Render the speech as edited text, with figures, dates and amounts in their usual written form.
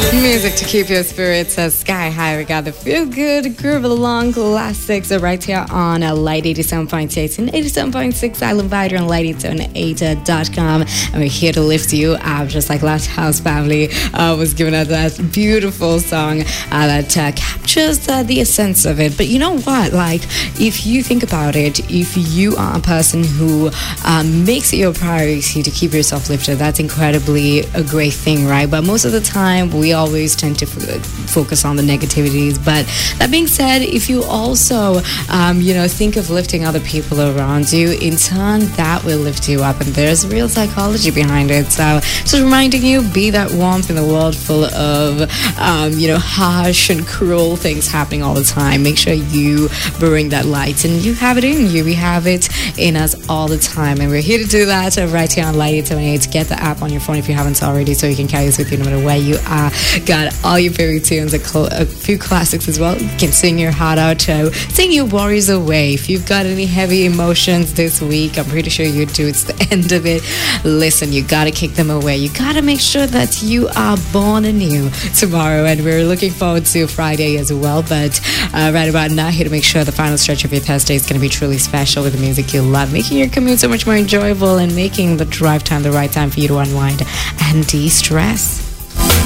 Music to keep your spirits sky high. We got the feel good groove along classics right here on Light 87.8 and 87.6 Island Vider and light808.com. And we're here to lift you up, just like Last House Family was giving us that beautiful song that captures the essence of it. But you know what? Like, if you think about it, if you are a person who makes it your priority to keep yourself lifted, that's incredibly a great thing, right? But most of the time, we always tend to focus on the negativities. But that being said, if you also think of lifting other people around you, in turn that will lift you up, and there's real psychology behind it. So just reminding you, be that warmth in the world full of harsh and cruel things happening all the time. Make sure you bring that light, and you have it in you. We have it in us all the time, and we're here to do that right here on Light 878. Get the app on your phone if you haven't already, so you can carry this with you no matter where you are. Got all your favorite tunes, a few classics as well. You can sing your heart out, sing your worries away. If you've got any heavy emotions this week, I'm pretty sure you do. It's the end of it. Listen, you gotta kick them away. You gotta make sure that you are born anew tomorrow, and we're looking forward to Friday as well. But right about now, here to make sure the final stretch of your Thursday is going to be truly special with the music you love, making your commute so much more enjoyable and making the drive time the right time for you to unwind and de-stress.